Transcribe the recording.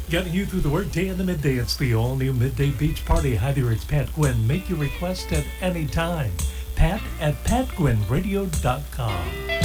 Getting you through the workday and the midday. It's the all-new Midday Beach Party. Hi there, it's Pat Gwynn. Make your request at any time. Pat at patgwynnradio.com.